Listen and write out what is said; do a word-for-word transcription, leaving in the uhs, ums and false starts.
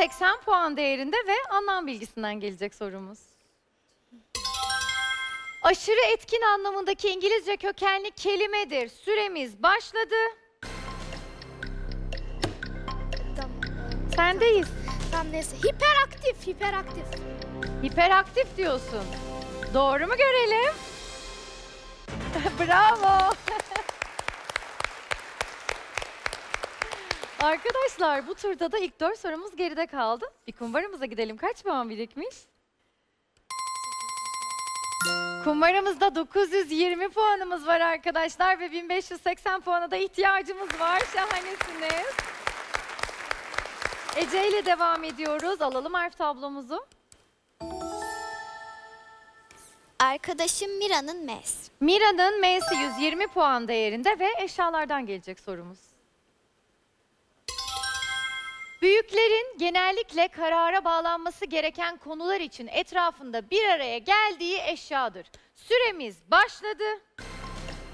seksen puan değerinde ve anlam bilgisinden gelecek sorumuz. Aşırı etkin anlamındaki İngilizce kökenli kelimedir. Süremiz başladı. Tamam. Sendeyiz. Tamam neyse. Hiperaktif, hiperaktif. Hiperaktif diyorsun. Doğru mu görelim? Bravo. Arkadaşlar bu turda da ilk dört sorumuz geride kaldı. Bir kumbaramıza gidelim. Kaç puan birikmiş? Kumbaramızda dokuz yüz yirmi puanımız var arkadaşlar ve bin beş yüz seksen puana da ihtiyacımız var. Şahanesiniz. Ece ile devam ediyoruz. Alalım harf tablomuzu. Arkadaşım Mira'nın M'si. Mira'nın M'si yüz yirmi puan değerinde ve eşyalardan gelecek sorumuz. Büyüklerin genellikle karara bağlanması gereken konular için etrafında bir araya geldiği eşyadır. Süremiz başladı.